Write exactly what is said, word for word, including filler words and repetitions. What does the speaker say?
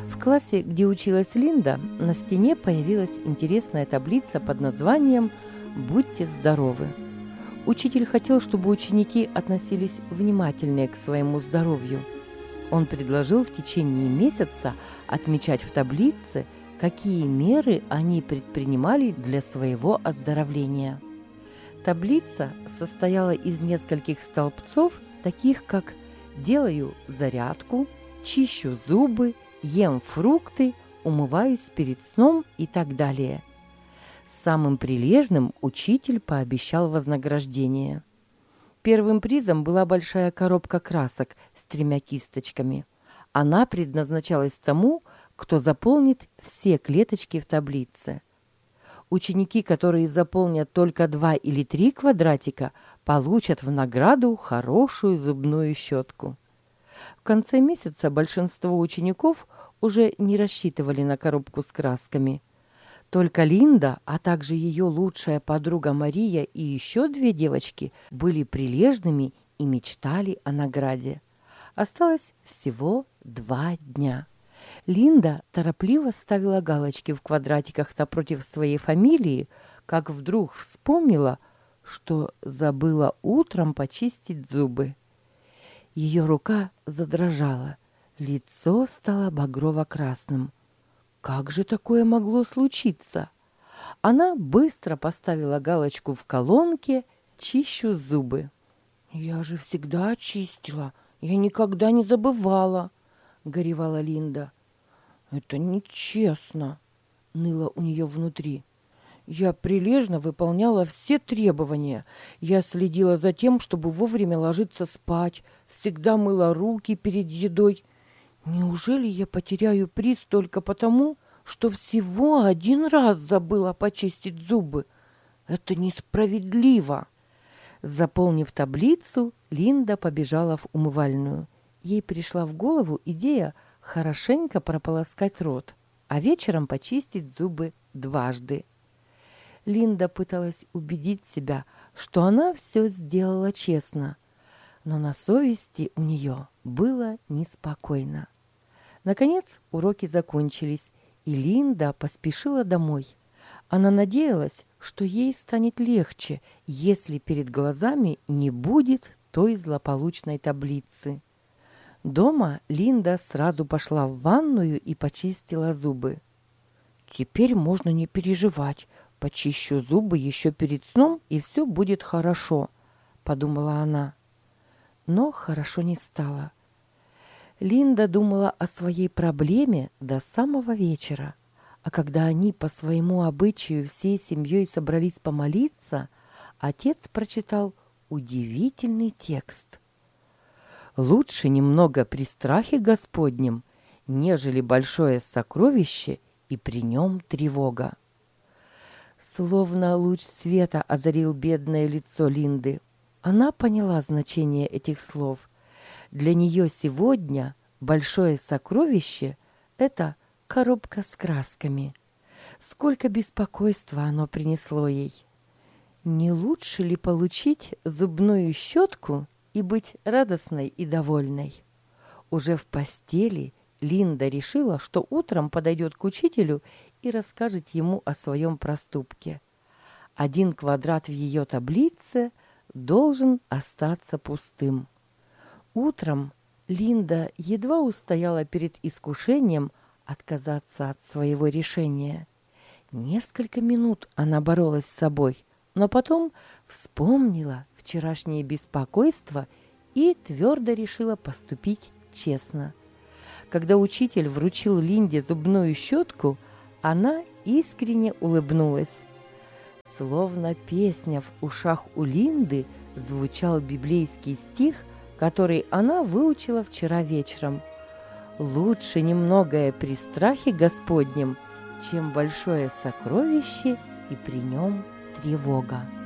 В классе, где училась Линда, на стене появилась интересная таблица под названием «Будьте здоровы». Учитель хотел, чтобы ученики относились внимательнее к своему здоровью. Он предложил в течение месяца отмечать в таблице, какие меры они предпринимали для своего оздоровления. Таблица состояла из нескольких столбцов, таких как «делаю зарядку», «чищу зубы», «ем фрукты», «умываюсь перед сном» и так далее. Самым прилежным учитель пообещал вознаграждение. Первым призом была большая коробка красок с тремя кисточками. Она предназначалась тому, кто заполнит все клеточки в таблице. Ученики, которые заполнят только два или три квадратика, получат в награду хорошую зубную щетку. В конце месяца большинство учеников уже не рассчитывали на коробку с красками. Только Линда, а также ее лучшая подруга Мария и еще две девочки были прилежными и мечтали о награде. Осталось всего два дня. Линда торопливо ставила галочки в квадратиках напротив своей фамилии, как вдруг вспомнила, что забыла утром почистить зубы. Ее рука задрожала, лицо стало багрово-красным. Как же такое могло случиться? Она быстро поставила галочку в колонке «Чищу зубы». «Я же всегда чистила, я никогда не забывала», — горевала Линда. «Это нечестно», — ныло у нее внутри. «Я прилежно выполняла все требования. Я следила за тем, чтобы вовремя ложиться спать, всегда мыла руки перед едой. Неужели я потеряю приз только потому, что всего один раз забыла почистить зубы? Это несправедливо!» Заполнив таблицу, Линда побежала в умывальную. Ей пришла в голову идея хорошенько прополоскать рот, а вечером почистить зубы дважды. Линда пыталась убедить себя, что она все сделала честно, но на совести у нее было неспокойно. Наконец уроки закончились, и Линда поспешила домой. Она надеялась, что ей станет легче, если перед глазами не будет той злополучной таблицы. Дома Линда сразу пошла в ванную и почистила зубы. «Теперь можно не переживать, почищу зубы еще перед сном, и все будет хорошо», — подумала она. Но хорошо не стало. Линда думала о своей проблеме до самого вечера, а когда они по своему обычаю всей семьей собрались помолиться, отец прочитал удивительный текст. «Лучше немного при страхе Господнем, нежели большое сокровище, и при нем тревога». Словно луч света озарил бедное лицо Линды. Она поняла значение этих слов. Для нее сегодня большое сокровище — это коробка с красками. Сколько беспокойства оно принесло ей! Не лучше ли получить зубную щетку и быть радостной и довольной? Уже в постели Линда решила, что утром подойдет к учителю и расскажет ему о своем проступке. Один квадрат в ее таблице должен остаться пустым. Утром Линда едва устояла перед искушением отказаться от своего решения. Несколько минут она боролась с собой, но потом вспомнила вчерашнее беспокойство и твердо решила поступить честно. Когда учитель вручил Линде зубную щетку, она искренне улыбнулась. Словно песня в ушах у Линды звучал библейский стих, который она выучила вчера вечером. «Лучше немногое при страхе Господнем, чем большое сокровище, и при нем тревога».